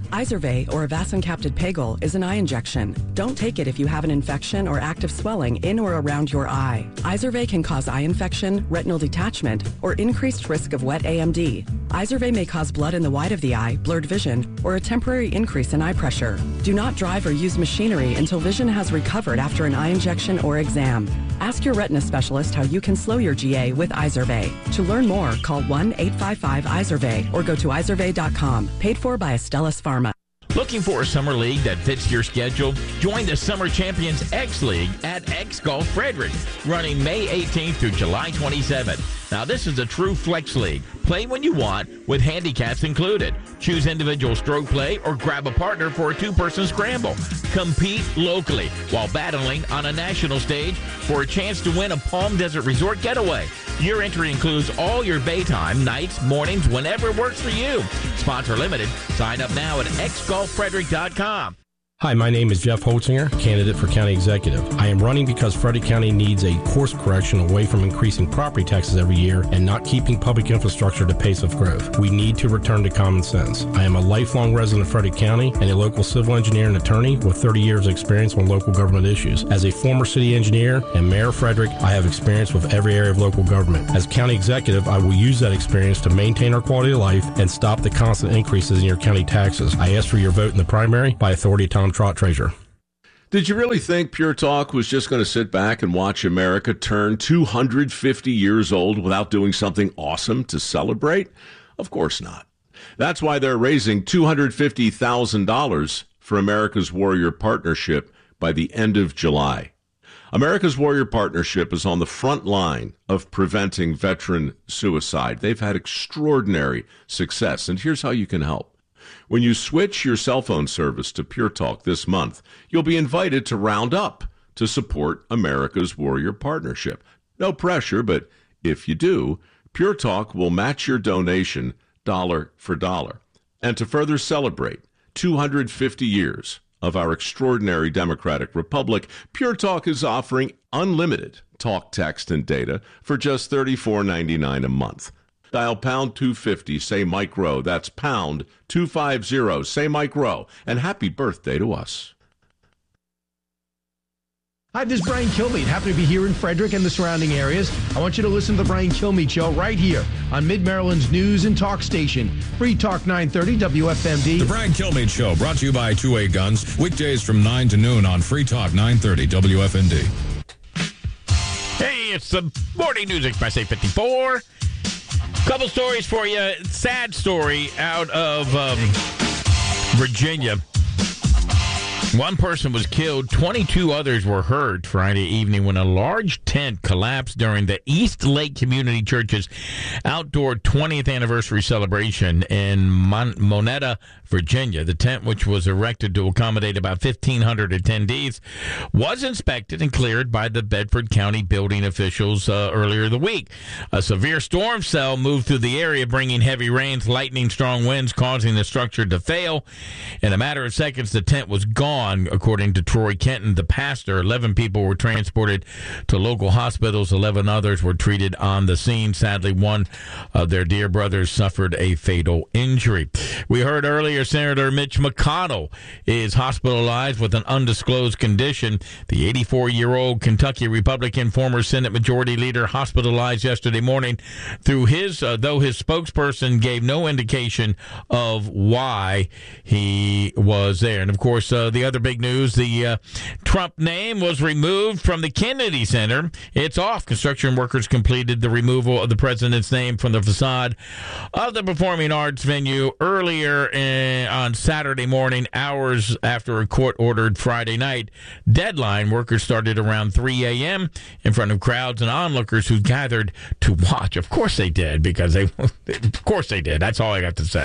Izervay, or avacincaptad pegol, is an eye injection. Don't take it if you have an infection or active swelling in or around your eye. Izervay can cause eye infection, retinal detachment, or increased risk of wet AMD. Izervay may cause blood in the white of the eye, blurred vision, or a temporary increase in eye pressure. Do not drive or use machinery until vision has recovered after an eye injection or exam. Ask your retina specialist how you can slow your GA with Izervay. To learn more, call 1-855-IZERVAY or go to izervay.com. Paid for by Astellas Pharma. Looking for a summer league that fits your schedule? Join the Summer Champions X League at X Golf Frederick, running May 18th through July 27th. Now, this is a true flex league. Play when you want, with handicaps included. Choose individual stroke play or grab a partner for a two-person scramble. Compete locally while battling on a national stage for a chance to win a Palm Desert Resort getaway. Your entry includes all your bay time, nights, mornings, whenever it works for you. Sponsor limited. Sign up now at xgolffrederick.com. Hi, my name is Jeff Holtzinger, candidate for county executive. I am running because Frederick County needs a course correction away from increasing property taxes every year and not keeping public infrastructure at the pace of growth. We need to return to common sense. I am a lifelong resident of Frederick County and a local civil engineer and attorney with 30 years of experience on local government issues. As a former city engineer and mayor of Frederick, I have experience with every area of local government. As county executive, I will use that experience to maintain our quality of life and stop the constant increases in your county taxes. I ask for your vote in the primary by authority of Tom Trott, Treasurer. Did you really think Pure Talk was just going to sit back and watch America turn 250 years old without doing something awesome to celebrate? Of course not. That's why they're raising $250,000 for America's Warrior Partnership by the end of July. America's Warrior Partnership is on the front line of preventing veteran suicide. They've had extraordinary success, and here's how you can help. When you switch your cell phone service to Pure Talk this month, you'll be invited to round up to support America's Warrior Partnership. No pressure, but if you do, Pure Talk will match your donation dollar for dollar. And to further celebrate 250 years of our extraordinary democratic republic, Pure Talk is offering unlimited talk, text, and data for just $34.99 a month. Dial pound 250, say Mike Rowe. That's pound 250, say Mike Rowe. And happy birthday to us. Hi, this is Brian Kilmeade. Happy to be here in Frederick and the surrounding areas. I want you to listen to the Brian Kilmeade Show right here on Mid-Maryland's news and talk station. Free Talk 930 WFMD. The Brian Kilmeade Show, brought to you by 2A Guns. Weekdays from 9 to noon on Free Talk 930 WFMD. Hey, it's the Morning News Express 854. Couple stories for you. Sad story out of Virginia. One person was killed. 22 others were hurt Friday evening when a large tent collapsed during the East Lake Community Church's outdoor 20th anniversary celebration in Monetta, Virginia. The tent, which was erected to accommodate about 1,500 attendees, was inspected and cleared by the Bedford County building officials earlier the week. A severe storm cell moved through the area, bringing heavy rains, lightning, strong winds, causing the structure to fail. In a matter of seconds, the tent was gone. According to Troy Kenton, the pastor, 11 people were transported to local hospitals. 11 others were treated on the scene. Sadly, one of their dear brothers suffered a fatal injury. We heard earlier Senator Mitch McConnell is hospitalized with an undisclosed condition. The 84-year-old Kentucky Republican former Senate Majority Leader hospitalized yesterday morning though his spokesperson gave no indication of why he was there. And, of course, the other big news, the Trump name was removed from the Kennedy Center. It's off. Construction workers completed the removal of the president's name from the facade of the performing arts venue earlier on Saturday morning, hours after a court-ordered Friday night deadline. Workers started around 3 a.m. in front of crowds and onlookers who gathered to watch. Of course they did, because of course they did. That's all I got to say.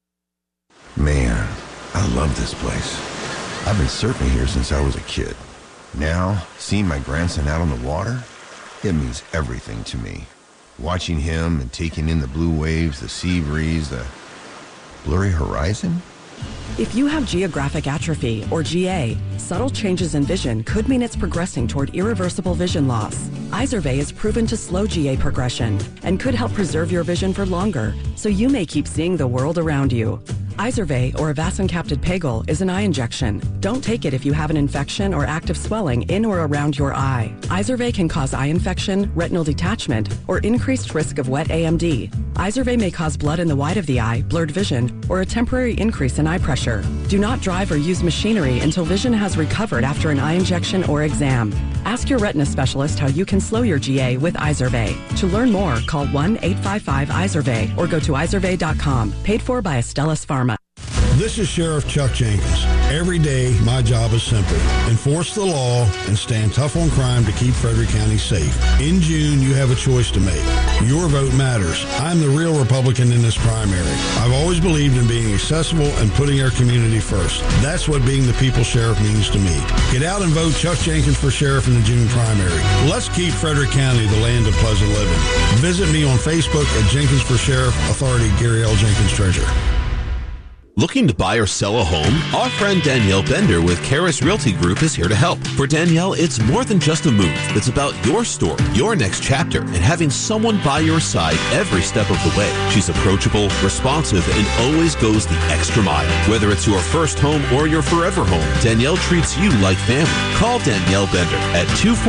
Man, I love this place. I've been surfing here since I was a kid. Now, seeing my grandson out on the water, it means everything to me. Watching him and taking in the blue waves, the sea breeze, the blurry horizon. If you have geographic atrophy, or GA, subtle changes in vision could mean it's progressing toward irreversible vision loss. Izervay is proven to slow GA progression and could help preserve your vision for longer, so you may keep seeing the world around you. Izervay, or avacincaptad pegol, is an eye injection. Don't take it if you have an infection or active swelling in or around your eye. Izervay can cause eye infection, retinal detachment, or increased risk of wet AMD. Izervay may cause blood in the white of the eye, blurred vision, or a temporary increase in eye pressure. Do not drive or use machinery until vision has recovered after an eye injection or exam. Ask your retina specialist how you can slow your GA with Izervay. To learn more, call 1-855-IZERVAY or go to izervay.com. Paid for by Astellas Pharma. This is Sheriff Chuck Jenkins. Every day, my job is simple. Enforce the law and stand tough on crime to keep Frederick County safe. In June, you have a choice to make. Your vote matters. I'm the real Republican in this primary. I've always believed in being accessible and putting our community first. That's what being the people's sheriff means to me. Get out and vote Chuck Jenkins for sheriff in the June primary. Let's keep Frederick County the land of pleasant living. Visit me on Facebook at Jenkins for Sheriff, Authority Gary L. Jenkins, Treasurer. Looking to buy or sell a home? Our friend Danielle Bender with Karis Realty Group is here to help. For Danielle, it's more than just a move. It's about your story, your next chapter, and having someone by your side every step of the way. She's approachable, responsive, and always goes the extra mile. Whether it's your first home or your forever home, Danielle treats you like family. Call Danielle Bender at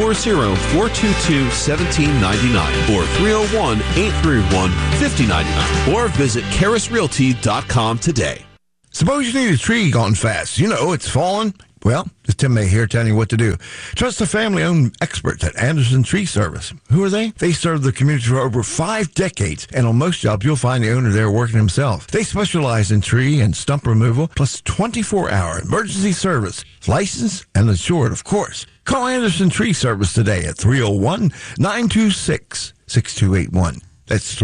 240-422-1799 or 301-831-5099 or visit KarisRealty.com today. Suppose you need a tree gone fast. You know, it's fallen. Well, it's Tim May here telling you what to do. Trust the family-owned experts at Anderson Tree Service. Who are they? They serve the community for over 5 decades, and on most jobs, you'll find the owner there working himself. They specialize in tree and stump removal, plus 24-hour emergency service. Licensed and insured, of course. Call Anderson Tree Service today at 301-926-6281. That's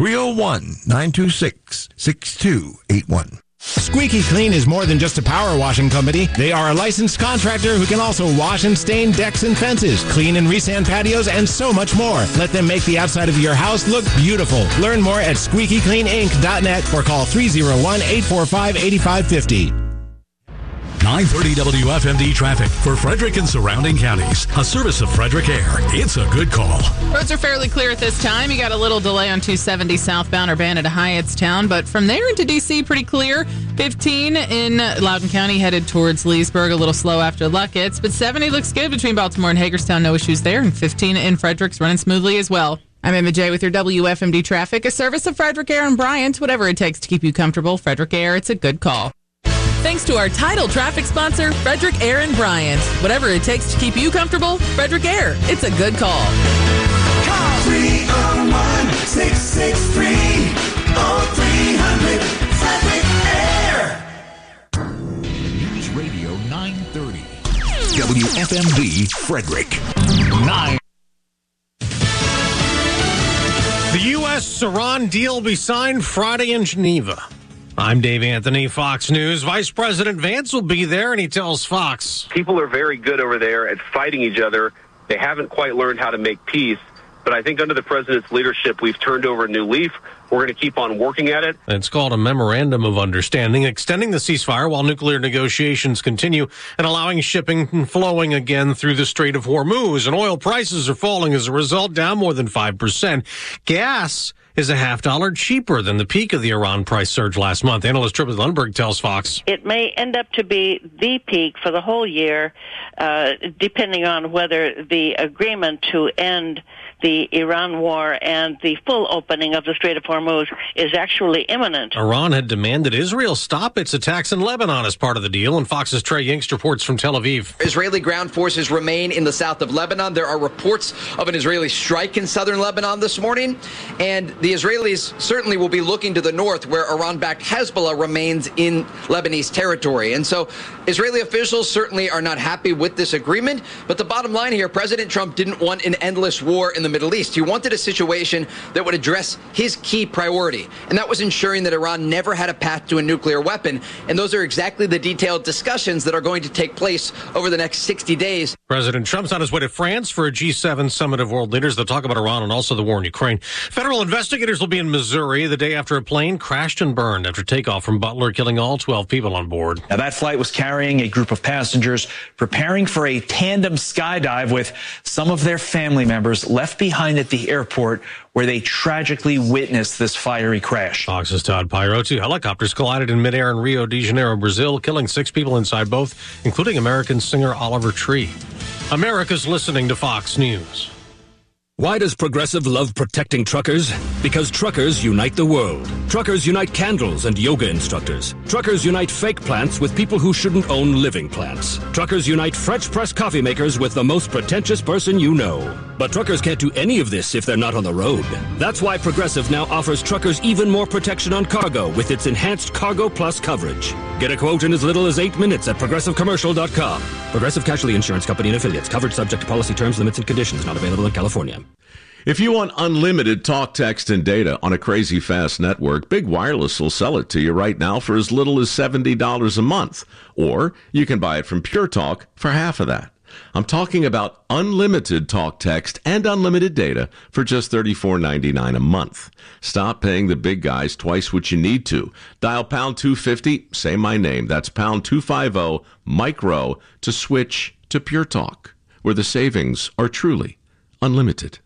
301-926-6281. Squeaky Clean is more than just a power washing company. They are a licensed contractor who can also wash and stain decks and fences, clean and resand patios, and so much more. Let them make the outside of your house look beautiful. Learn more at squeakycleaninc.net or call 301-845-8550. 930 WFMD traffic for Frederick and surrounding counties. A service of Frederick Air. It's a good call. Roads are fairly clear at this time. You got a little delay on 270 southbound Urbana to Hyattstown, but from there into D.C., pretty clear. 15 in Loudoun County headed towards Leesburg, a little slow after Luckett's, but 70 looks good between Baltimore and Hagerstown. No issues there, and 15 in Frederick's running smoothly as well. I'm Emma J with your WFMD traffic, a service of Frederick Air and Bryant. Whatever it takes to keep you comfortable, Frederick Air, it's a good call. Thanks to our title traffic sponsor, Frederick Air and Bryant. Whatever it takes to keep you comfortable, Frederick Air. It's a good call. Call 301-663-0300. Frederick Air. News Radio 930. WFMD Frederick. 9. The U.S.-Iran deal will be signed Friday in Geneva. I'm Dave Anthony, Fox News. Vice President Vance will be there, and he tells Fox. People are very good over there at fighting each other. They haven't quite learned how to make peace. But I think under the president's leadership, we've turned over a new leaf. We're going to keep on working at it. It's called a Memorandum of Understanding, extending the ceasefire while nuclear negotiations continue and allowing shipping and flowing again through the Strait of Hormuz. And oil prices are falling as a result, down more than 5%. Gas is a $0.50 cheaper than the peak of the Iran price surge last month. Analyst Trippett Lundberg tells Fox. It may end up to be the peak for the whole year, depending on whether the agreement to end the Iran war and the full opening of the Strait of Hormuz is actually imminent. Iran had demanded Israel stop its attacks in Lebanon as part of the deal, and Fox's Trey Yingst reports from Tel Aviv. Israeli ground forces remain in the south of Lebanon. There are reports of an Israeli strike in southern Lebanon this morning, and the Israelis certainly will be looking to the north, where Iran-backed Hezbollah remains in Lebanese territory. And so Israeli officials certainly are not happy with this agreement, but the bottom line here, President Trump didn't want an endless war in the Middle East. He wanted a situation that would address his key priority, and that was ensuring that Iran never had a path to a nuclear weapon. And those are exactly the detailed discussions that are going to take place over the next 60 days. President Trump's on his way to France for a G7 summit of world leaders. They'll talk about Iran and also the war in Ukraine. Federal investigators Investigators will be in Missouri the day after a plane crashed and burned after takeoff from Butler, killing all 12 people on board. Now, that flight was carrying a group of passengers preparing for a tandem skydive with some of their family members left behind at the airport, where they tragically witnessed this fiery crash. Fox's Todd Pyro. 2 helicopters collided in midair in Rio de Janeiro, Brazil, killing 6 people inside both, including American singer Oliver Tree. America's listening to Fox News. Why does Progressive love protecting truckers? Because truckers unite the world. Truckers unite candles and yoga instructors. Truckers unite fake plants with people who shouldn't own living plants. Truckers unite French press coffee makers with the most pretentious person you know. But truckers can't do any of this if they're not on the road. That's why Progressive now offers truckers even more protection on cargo with its enhanced Cargo Plus coverage. Get a quote in as little as 8 minutes at ProgressiveCommercial.com. Progressive Casualty Insurance Company and Affiliates. Coverage subject to policy terms, limits, and conditions. Not available in California. If you want unlimited talk, text, and data on a crazy fast network, Big Wireless will sell it to you right now for as little as $70 a month. Or you can buy it from Pure Talk for half of that. I'm talking about unlimited talk, text, and unlimited data for just $34.99 a month. Stop paying the big guys twice what you need to. Dial pound 250, say my name. That's pound 250 micro to switch to Pure Talk, where the savings are truly unlimited.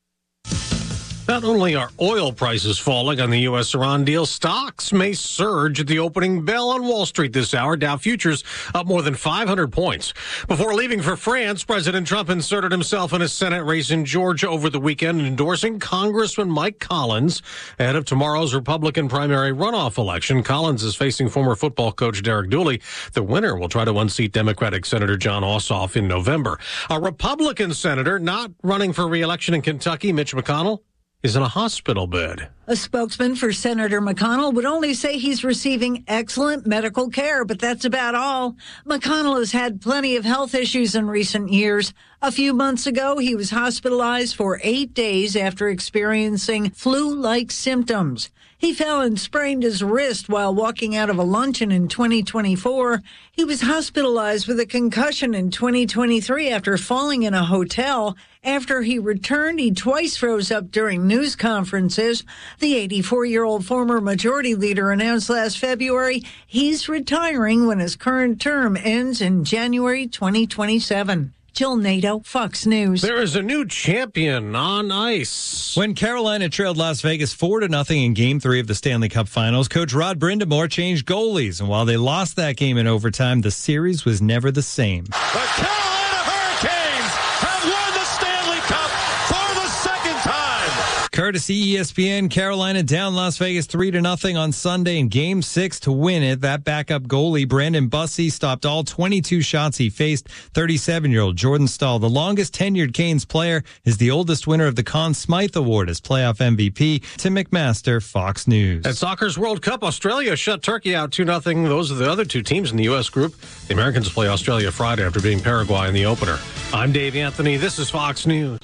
Not only are oil prices falling on the U.S.-Iran deal, stocks may surge at the opening bell on Wall Street this hour. Dow futures up more than 500 points. Before leaving for France, President Trump inserted himself in a Senate race in Georgia over the weekend, endorsing Congressman Mike Collins ahead of tomorrow's Republican primary runoff election. Collins is facing former football coach Derek Dooley. The winner will try to unseat Democratic Senator John Ossoff in November. A Republican senator not running for re-election in Kentucky, Mitch McConnell, is in a hospital bed. A spokesman for Senator McConnell would only say he's receiving excellent medical care, but that's about all. McConnell has had plenty of health issues in recent years. A few months ago, he was hospitalized for 8 days after experiencing flu-like symptoms. He fell and sprained his wrist while walking out of a luncheon in 2024. He was hospitalized with a concussion in 2023 after falling in a hotel. After he returned, he twice froze up during news conferences. The 84-year-old former majority leader announced last February he's retiring when his current term ends in January 2027. Jill Nato, Fox News. There is a new champion on ice. When Carolina trailed Las Vegas 4-0 in Game 3 of the Stanley Cup Finals, Coach Rod Brindamore changed goalies. And while they lost that game in overtime, the series was never the same. The Carolina Hurricanes have won the Stanley Cup for the second time. Courtesy ESPN, Carolina down Las Vegas 3-0 on Sunday in Game 6 to win it. That backup goalie, Brandon Bussey, stopped all 22 shots he faced. 37-year-old Jordan Staal, the longest tenured Canes player, is the oldest winner of the Conn Smythe Award as playoff MVP. Tim McMaster, Fox News. At Soccer's World Cup, Australia shut Turkey out 2-0. Those are the other two teams in the U.S. group. The Americans play Australia Friday after beating Paraguay in the opener. I'm Dave Anthony. This is Fox News.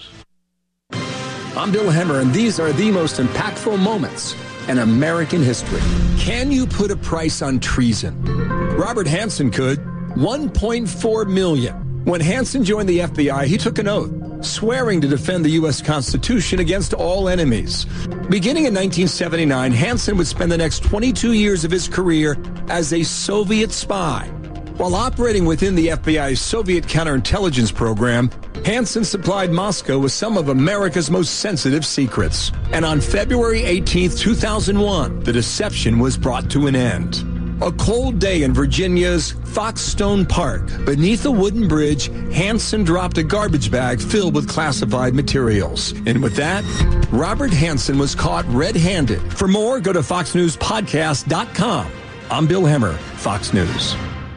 I'm Bill Hemmer, and these are the most impactful moments in American history. Can you put a price on treason? Robert Hansen could. $1.4 million. When Hansen joined the FBI, he took an oath, swearing to defend the U.S. Constitution against all enemies. Beginning in 1979, Hansen would spend the next 22 years of his career as a Soviet spy. While operating within the FBI's Soviet counterintelligence program, Hansen supplied Moscow with some of America's most sensitive secrets. And on February 18, 2001, the deception was brought to an end. A cold day in Virginia's Foxstone Park. Beneath a wooden bridge, Hansen dropped a garbage bag filled with classified materials. And with that, Robert Hansen was caught red-handed. For more, go to foxnewspodcast.com. I'm Bill Hemmer, Fox News.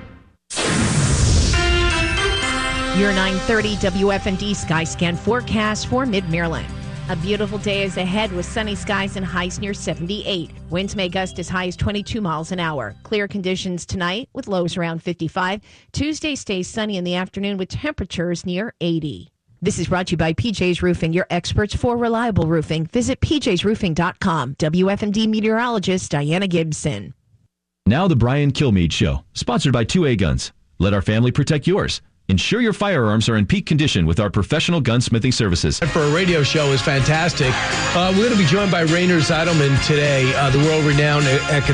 Your 9:30 WFND Skyscan forecast for Mid-Maryland. A beautiful day is ahead with sunny skies and highs near 78. Winds may gust as high as 22 miles an hour. Clear conditions tonight with lows around 55. Tuesday stays sunny in the afternoon with temperatures near 80. This is brought to you by PJ's Roofing, your experts for reliable roofing. Visit pjsroofing.com. WFND meteorologist Diana Gibson. Now the Brian Kilmeade Show, sponsored by 2A Guns. Let our family protect yours. Ensure your firearms are in peak condition with our professional gunsmithing services. For a radio show is fantastic. We're going to be joined by Rainer Zeidelman today, the world-renowned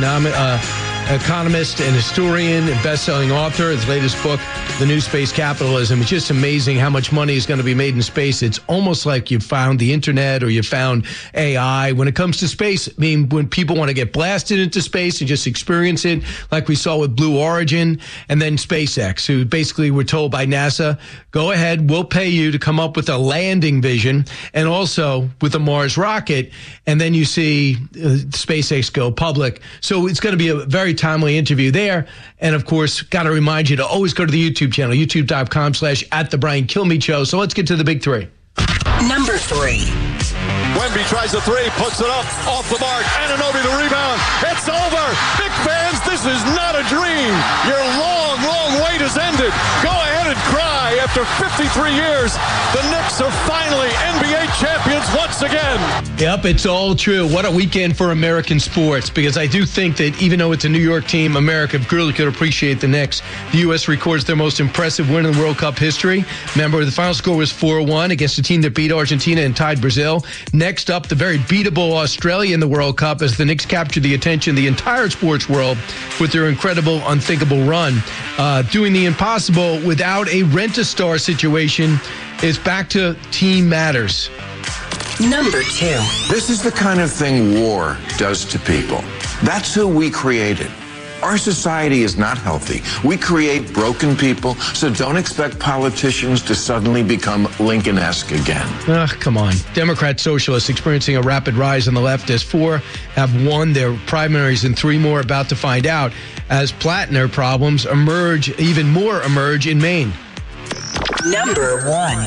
economist and historian and best-selling author. His latest book, The New Space Capitalism. It's just amazing how much money is going to be made in space. It's almost like you found the internet or you found AI. When it comes to space, I mean, when people want to get blasted into space and just experience it, like we saw with Blue Origin and then SpaceX, who basically were told by NASA, go ahead, we'll pay you to come up with a landing vision and also with a Mars rocket. And then you see SpaceX go public. So it's going to be a very timely interview there. And of course, got to remind you to always go to the YouTube channel, youtube.com/@the Brian Kilmeade Show. So let's get to the big three. Number 3. Wemby tries the three, puts it up, off the mark. Anunoby the rebound. It's over. Knicks fans, this is not a dream. Your long, long wait has ended. Go ahead and cry. After 53 years, the Knicks are finally NBA champions once again. Yep, it's all true. What a weekend for American sports, because I do think that even though it's a New York team, America really could appreciate the Knicks. The U.S. records their most impressive win in World Cup history. Remember, the final score was 4-1 against a team that beat Argentina and tied Brazil. Next up, the very beatable Australia in the World Cup as the Knicks captured the attention of the entire sports world with their incredible, unthinkable run. Doing the impossible without a rent-a-star situation is back to team matters. Number 2. This is the kind of thing war does to people. That's who we created. Our society is not healthy. We create broken people, so don't expect politicians to suddenly become Lincoln-esque again. Come on. Democrat socialists experiencing a rapid rise on the left as 4 have won their primaries and 3 more about to find out as Plattner problems emerge in Maine. Number 1.